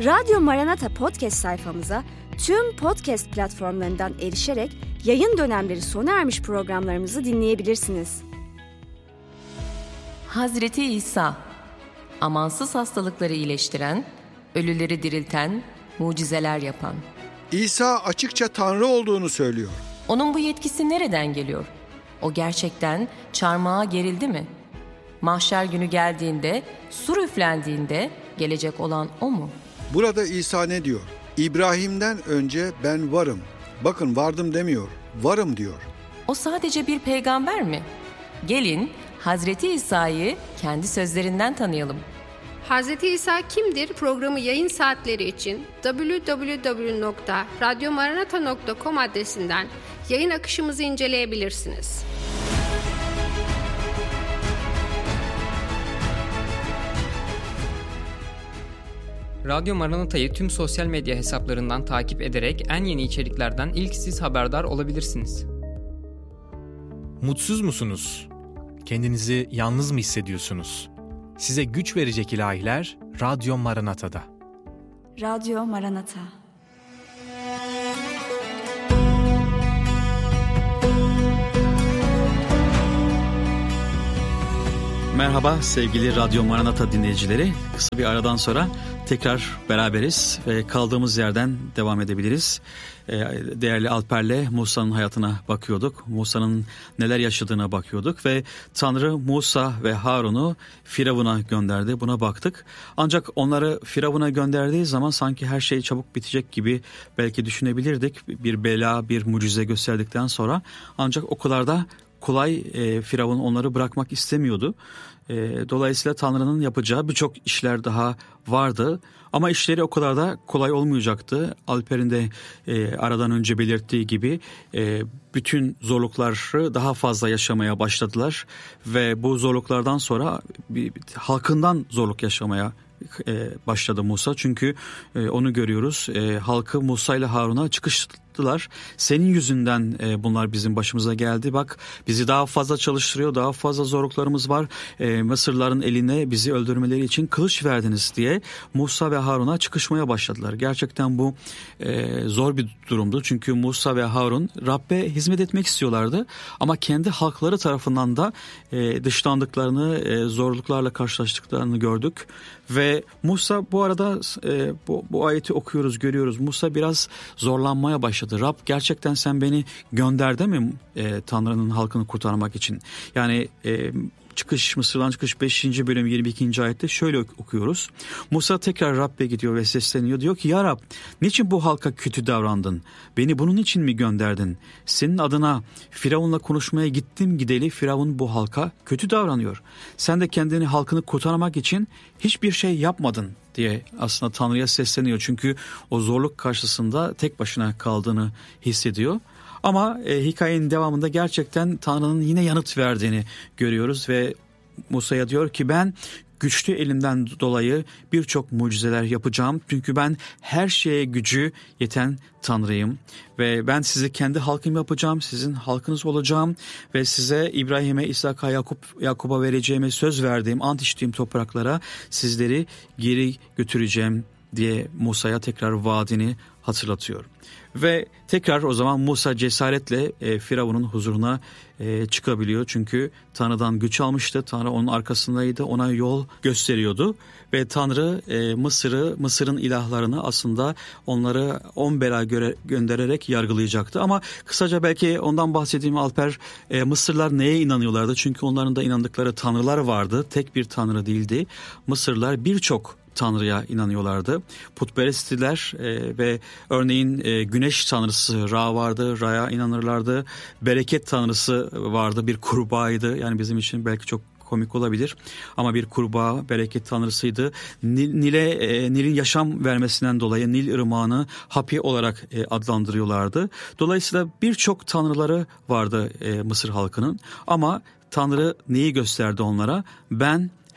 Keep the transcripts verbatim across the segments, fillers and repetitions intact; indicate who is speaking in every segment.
Speaker 1: Radyo Maranata Podcast sayfamıza tüm podcast platformlarından erişerek yayın dönemleri sona ermiş programlarımızı dinleyebilirsiniz.
Speaker 2: Hazreti İsa, amansız hastalıkları iyileştiren, ölüleri dirilten, mucizeler yapan.
Speaker 3: İsa açıkça Tanrı olduğunu söylüyor.
Speaker 2: Onun bu yetkisi nereden geliyor? O gerçekten çarmıha gerildi mi? Mahşer günü geldiğinde, sur üflendiğinde gelecek olan o mu?
Speaker 3: Burada İsa ne diyor? İbrahim'den önce ben varım. Bakın vardım demiyor, varım diyor.
Speaker 2: O sadece bir peygamber mi? Gelin Hazreti İsa'yı kendi sözlerinden tanıyalım.
Speaker 4: Hazreti İsa kimdir programı yayın saatleri için double-u double-u double-u nokta radyo maranata nokta com adresinden yayın akışımızı inceleyebilirsiniz.
Speaker 5: Radyo Maranata'yı tüm sosyal medya hesaplarından takip ederek en yeni içeriklerden ilk siz haberdar olabilirsiniz.
Speaker 6: Mutsuz musunuz? Kendinizi yalnız mı hissediyorsunuz? Size güç verecek ilahiler Radyo Maranata'da.
Speaker 1: Radyo Maranata.
Speaker 7: Merhaba sevgili Radyo Maranata dinleyicileri. Kısa bir aradan sonra tekrar beraberiz ve kaldığımız yerden devam edebiliriz. Değerli Alper'le Musa'nın hayatına bakıyorduk. Musa'nın neler yaşadığına bakıyorduk ve Tanrı Musa ve Harun'u Firavun'a gönderdi. Buna baktık. Ancak onları Firavun'a gönderdiği zaman sanki her şey çabuk bitecek gibi belki düşünebilirdik. Bir bela, bir mucize gösterdikten sonra ancak o kadar da kolay e, Firavun onları bırakmak istemiyordu. E, dolayısıyla Tanrı'nın yapacağı birçok işler daha vardı. Ama işleri o kadar da kolay olmayacaktı. Alper'in de e, aradan önce belirttiği gibi e, bütün zorlukları daha fazla yaşamaya başladılar. Ve bu zorluklardan sonra bir, halkından zorluk yaşamaya e, başladı Musa. Çünkü e, onu görüyoruz. E, halkı Musa ile Harun'a çıkıştılar. Senin yüzünden e, bunlar bizim başımıza geldi. Bak bizi daha fazla çalıştırıyor. Daha fazla zorluklarımız var. E, Mısırların eline bizi öldürmeleri için kılıç verdiniz diye Musa ve Harun'a çıkışmaya başladılar. Gerçekten bu e, zor bir durumdu. Çünkü Musa ve Harun Rabbe hizmet etmek istiyorlardı. Ama kendi halkları tarafından da e, dışlandıklarını, e, zorluklarla karşılaştıklarını gördük. Ve Musa bu arada e, bu, bu ayeti okuyoruz, görüyoruz. Musa biraz zorlanmaya başladı. Rab gerçekten sen beni gönderdin mi e, Tanrı'nın halkını kurtarmak için? Yani e, Çıkış, Mısır'dan Çıkış beşinci bölüm yirmi ikinci ayette şöyle okuyoruz. Musa tekrar Rab'be gidiyor ve sesleniyor. Diyor ki ya Rab niçin bu halka kötü davrandın? Beni bunun için mi gönderdin? Senin adına Firavun'la konuşmaya gittim gideli Firavun bu halka kötü davranıyor. Sen de kendini halkını kurtarmak için hiçbir şey yapmadın diye aslında Tanrı'ya sesleniyor. Çünkü o zorluk karşısında tek başına kaldığını hissediyor. Ama e, hikayenin devamında gerçekten Tanrı'nın yine yanıt verdiğini görüyoruz ve Musa'ya diyor ki ben güçlü elimden dolayı birçok mucizeler yapacağım. Çünkü ben her şeye gücü yeten Tanrıyım ve ben sizi kendi halkım yapacağım, sizin halkınız olacağım ve size İbrahim'e, İshak'a, Yakup, Yakup'a vereceğime söz verdiğim, ant içtiğim topraklara sizleri geri götüreceğim diye Musa'ya tekrar vaadini hatırlatıyor. Ve tekrar o zaman Musa cesaretle e, Firavun'un huzuruna e, çıkabiliyor. Çünkü Tanrı'dan güç almıştı. Tanrı onun arkasındaydı. Ona yol gösteriyordu. Ve Tanrı e, Mısır'ı, Mısır'ın ilahlarını aslında onları on bela göre, göndererek yargılayacaktı. Ama kısaca belki ondan bahsedeyim Alper. E, Mısırlar neye inanıyorlardı? Çünkü onların da inandıkları tanrılar vardı. Tek bir tanrı değildi. Mısırlar birçok Tanrı'ya inanıyorlardı. Putperesttiler e, ve örneğin e, güneş tanrısı Ra vardı. Ra'ya inanırlardı. Bereket tanrısı vardı. Bir kurbağaydı. Yani bizim için belki çok komik olabilir ama bir kurbağa bereket tanrısıydı. Nil, Nil'e e, Nil'in yaşam vermesinden dolayı Nil ırmağını Hapi olarak e, adlandırıyorlardı. Dolayısıyla birçok tanrıları vardı e, Mısır halkının ama Tanrı neyi gösterdi onlara? Ben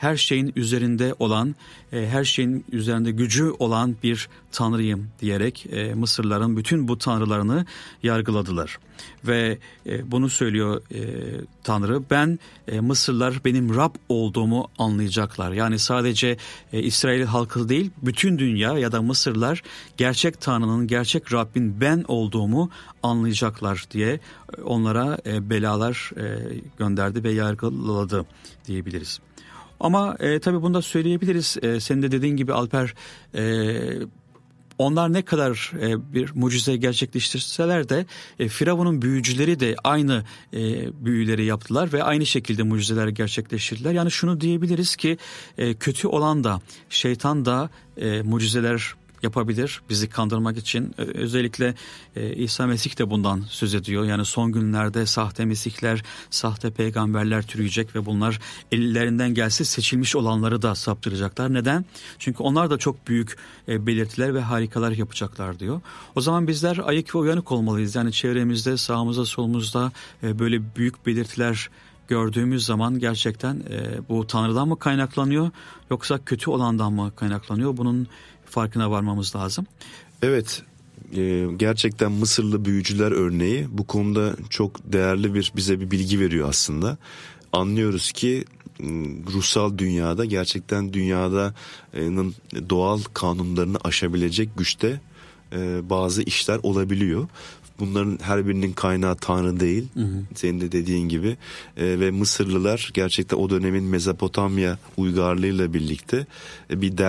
Speaker 7: her şeyin üzerinde olan, e, her şeyin üzerinde gücü olan bir tanrıyım diyerek e, Mısırlıların bütün bu tanrılarını yargıladılar. Ve e, bunu söylüyor e, Tanrı, ben e, Mısırlılar benim Rab olduğumu anlayacaklar. Yani sadece e, İsrail halkı değil, bütün dünya ya da Mısırlılar gerçek Tanrı'nın, gerçek Rabbin ben olduğumu anlayacaklar diye onlara e, belalar e, gönderdi ve yargıladı diyebiliriz. Ama e, tabii bunu da söyleyebiliriz. E, senin de dediğin gibi Alper, e, onlar ne kadar e, bir mucize gerçekleştirseler de e, Firavun'un büyücüleri de aynı e, büyüleri yaptılar ve aynı şekilde mucizeler gerçekleştirdiler. Yani şunu diyebiliriz ki e, kötü olan da, şeytan da e, mucizeler yapabilir bizi kandırmak için. Özellikle e, İsa Mesih de bundan söz ediyor. Yani son günlerde sahte mesihler, sahte peygamberler türüyecek ve bunlar ellerinden gelse seçilmiş olanları da saptıracaklar. Neden? Çünkü onlar da çok büyük e, belirtiler ve harikalar yapacaklar diyor. O zaman bizler ayık ve uyanık olmalıyız. Yani çevremizde, sağımızda, solumuzda e, böyle büyük belirtiler gördüğümüz zaman gerçekten e, bu Tanrı'dan mı kaynaklanıyor yoksa kötü olandan mı kaynaklanıyor? Bunun farkına varmamız lazım.
Speaker 8: Evet, e, gerçekten Mısırlı büyücüler örneği bu konuda çok değerli bir bize bir bilgi veriyor aslında. Anlıyoruz ki ruhsal dünyada gerçekten dünyanın doğal kanunlarını aşabilecek güçte e, bazı işler olabiliyor. Bunların her birinin kaynağı Tanrı değil. Hı hı. Senin de dediğin gibi. E, ve Mısırlılar gerçekten o dönemin Mezopotamya uygarlığıyla birlikte e, bir